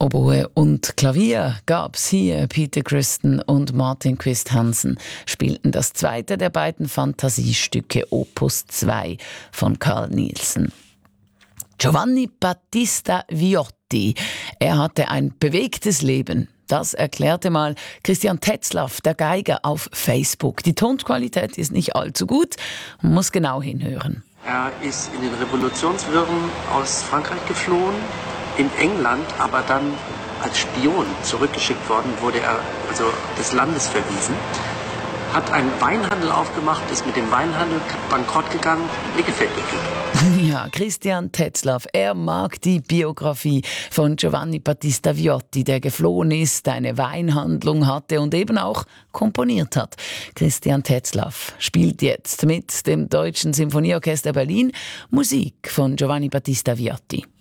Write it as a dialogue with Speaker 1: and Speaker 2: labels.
Speaker 1: Oboe und Klavier gab's hier. Peter Crichton und Martin Quist-Hansen spielten das zweite der beiden Fantasiestücke Opus 2 von Carl Nielsen. Giovanni Battista Viotti, er hatte ein bewegtes Leben. Das erklärte mal Christian Tetzlaff, der Geiger, auf Facebook. Die Tonqualität ist nicht allzu gut, man muss genau hinhören.
Speaker 2: Er ist in den Revolutionswirren aus Frankreich geflohen, in England aber dann als Spion zurückgeschickt worden, wurde er also des Landes verwiesen, hat einen Weinhandel aufgemacht, ist mit dem Weinhandel bankrott gegangen. Mir gefällt der Typ.
Speaker 1: Ja, Christian Tetzlaff, er mag die Biografie von Giovanni Battista Viotti, der geflohen ist, eine Weinhandlung hatte und eben auch komponiert hat. Christian Tetzlaff spielt jetzt mit dem Deutschen Sinfonieorchester Berlin Musik von Giovanni Battista Viotti.